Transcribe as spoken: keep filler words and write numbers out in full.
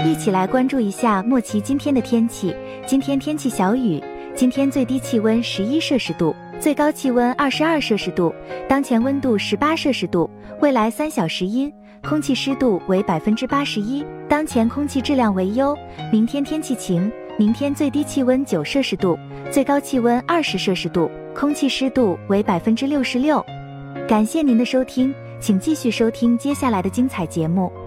一起来关注一下莫奇今天的天气。今天天气小雨，今天最低气温十一摄氏度，最高气温二十二摄氏度，当前温度十八摄氏度，未来三小时阴，空气湿度为百分之八十一，当前空气质量为优。明天天气晴，明天最低气温九摄氏度，最高气温二十摄氏度，空气湿度为百分之六十六。感谢您的收听，请继续收听接下来的精彩节目。